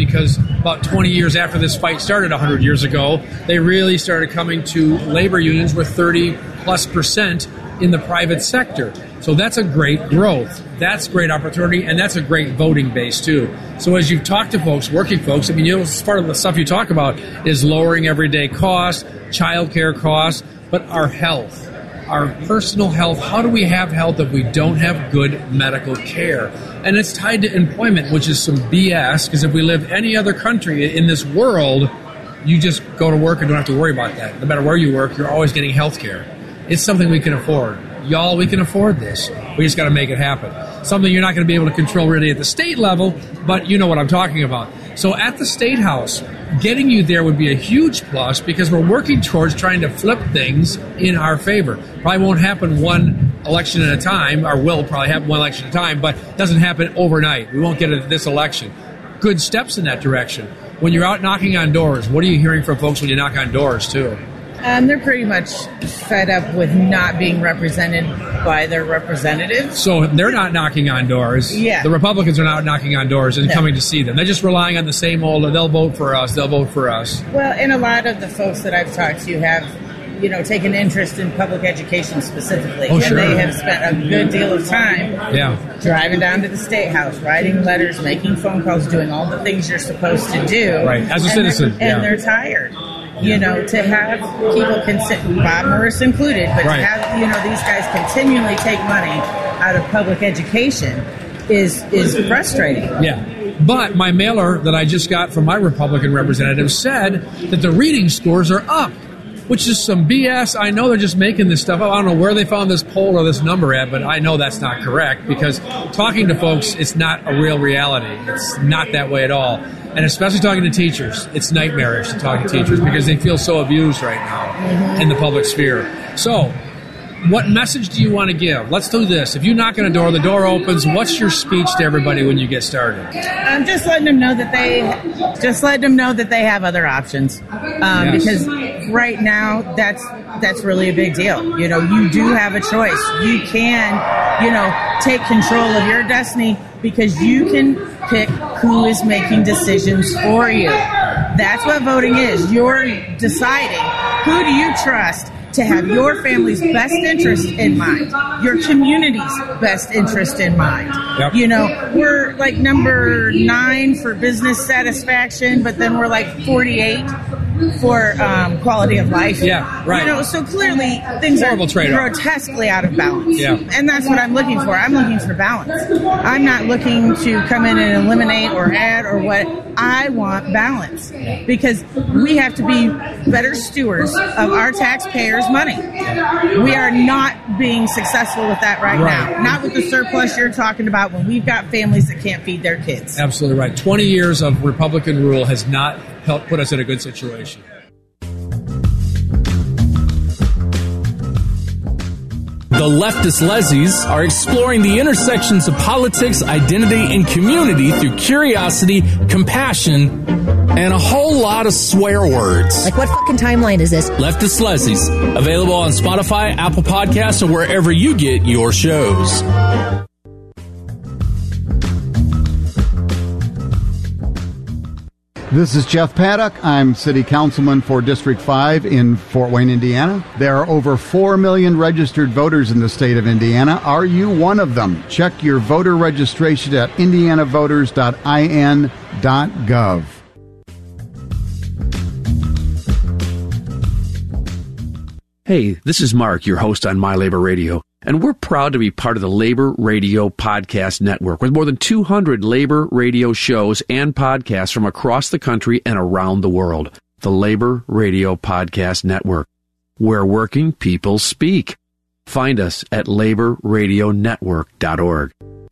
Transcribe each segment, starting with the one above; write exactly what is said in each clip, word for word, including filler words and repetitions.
because about twenty years after this fight started one hundred years ago, they really started coming to labor unions with thirty plus percent in the private sector. So that's a great growth. That's great opportunity, and that's a great voting base, too. So as you've talked to folks, working folks, I mean, you know, part of the stuff you talk about is lowering everyday costs, childcare costs, but our health, our personal health. How do we have health if we don't have good medical care? And it's tied to employment, which is some B S, because if we live any other country in this world, you just go to work and don't have to worry about that. No matter where you work, you're always getting health care. It's something we can afford. Y'all, we can afford this. We just got to make it happen. Something you're not going to be able to control really at the state level, but you know what I'm talking about. So at the State House, getting you there would be a huge plus because we're working towards trying to flip things in our favor. Probably won't happen one election at a time, or will probably happen one election at a time, but it doesn't happen overnight. We won't get it this election. Good steps in that direction. When you're out knocking on doors, what are you hearing from folks when you knock on doors, too? Um, they're pretty much fed up with not being represented by their representatives. So they're not knocking on doors. Yeah. The Republicans are not knocking on doors and no. coming to see them. They're just relying on the same old, they'll vote for us, they'll vote for us. Well, and a lot of the folks that I've talked to have, you know, taken interest in public education specifically. Oh, and sure. they have spent a good deal of time yeah. driving down to the State House, writing letters, making phone calls, doing all the things you're supposed to do. Right, as a and citizen. They're, and yeah. they're tired. You know, to have people, consi- Bob Morris included, but right. to have, you know, these guys continually take money out of public education is is frustrating. Yeah. But my mailer that I just got from my Republican representative said that the reading scores are up, which is some B S. I know they're just making this stuff up. I don't know where they found this poll or this number at, but I know that's not correct because talking to folks, it's not a real reality. It's not that way at all. And especially talking to teachers, it's nightmarish to talk to teachers because they feel so abused right now mm-hmm. in the public sphere. So, what message do you want to give? Let's do this. If you knock on a door, the door opens. What's your speech to everybody when you get started? I'm just letting them know that they, just letting them know that they have other options, um, yes. because right now that's that's really a big deal. You know, you do have a choice. You can, you know, take control of your destiny because you can pick who is making decisions for you. That's what voting is. You're deciding who do you trust to have your family's best interest in mind, your community's best interest in mind. Yep. You know, we're like number nine for business satisfaction, but then we're like forty-eight for um, quality of life. Yeah, right. You know, so clearly things Horrible are trade-off. grotesquely out of balance. Yeah. And that's what I'm looking for. I'm looking for balance. I'm not looking to come in and eliminate or add or what. I want balance because we have to be better stewards of our taxpayers' money. We are not being successful with that right, right. now. Not with the surplus you're talking about when we've got families that can't feed their kids. Absolutely right. twenty years of Republican rule has not helped put us in a good situation. The leftist Leslies are exploring the intersections of politics, identity, and community through curiosity, compassion, and a whole lot of swear words. Like, what fucking timeline is this? Leftist Leslies, available on Spotify, Apple Podcasts, or wherever you get your shows. This is Jeff Paddock. I'm City Councilman for District five in Fort Wayne, Indiana. There are over four million registered voters in the state of Indiana. Are you one of them? Check your voter registration at indiana voters dot i n dot gov. Hey, this is Mark, your host on My Labor Radio, and we're proud to be part of the Labor Radio Podcast Network with more than two hundred labor radio shows and podcasts from across the country and around the world. The Labor Radio Podcast Network, where working people speak. Find us at labor radio network dot org.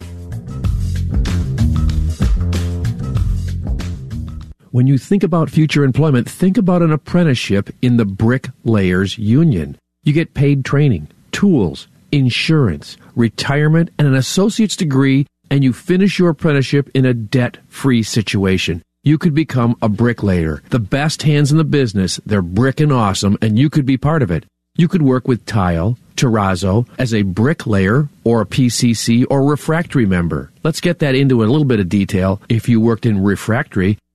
When you think about future employment, think about an apprenticeship in the Bricklayers Union. You get paid training, tools, insurance, retirement, and an associate's degree, and you finish your apprenticeship in a debt-free situation. You could become a bricklayer. The best hands in the business, they're brickin' awesome, and you could be part of it. You could work with Tile, Terrazzo, as a bricklayer or a P C C or refractory member. Let's get that into a little bit of detail. If you worked in refractory,